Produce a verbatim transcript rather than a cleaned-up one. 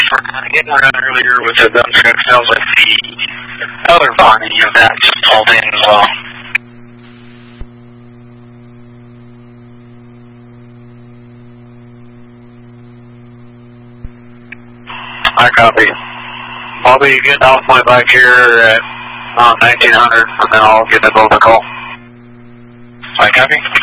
Getting around earlier with the dump truck, sounds like the other body of that just pulled in as well. I copy. I'll be getting off my bike here at um, nineteen hundred, and then I'll get a call. I copy.